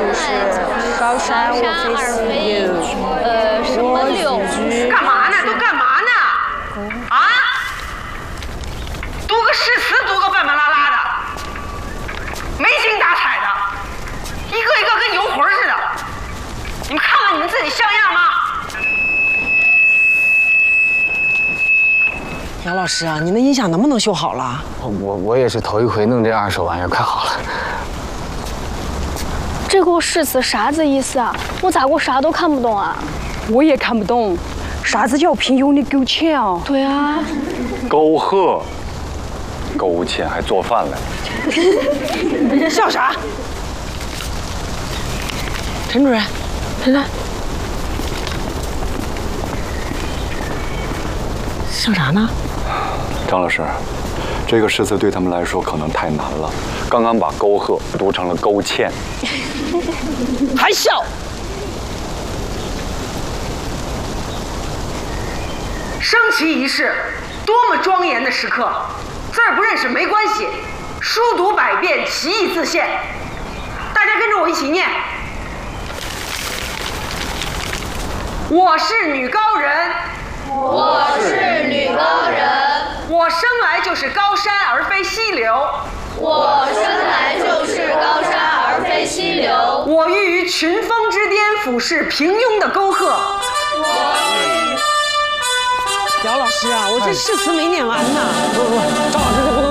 就是高山而非什么柳？ 干嘛呢？都干嘛呢？啊？读个诗词，读个笨笨拉拉的，没精打采的，一个一个跟游魂似的。你们看看你们自己像样吗？ 杨老师啊，你那音响能不能修好了？ 我也是头一回弄这二手玩意儿，快好了。 这个诗词啥子意思啊？我咋个啥都看不懂啊？ 我也看不懂，啥子叫平庸的苟且啊？ 对啊， 沟壑，勾芡还做饭来。 笑啥？陈主任，陈主任，笑啥呢？ 张老师，这个诗词对他们来说可能太难了。刚刚把沟壑读成了勾芡， 还笑？ 升旗仪式，多么庄严的时刻！字儿不认识没关系，书读百遍，其义自现。大家跟着我一起念：我是女高人， 我是女高人， 我生来就是高山而非溪流， 我生来就是高山而非溪流， 我欲于群峰之巅俯视平庸的沟壑。 姚老师啊，我这诗词没念完呢。 不，张老师这不能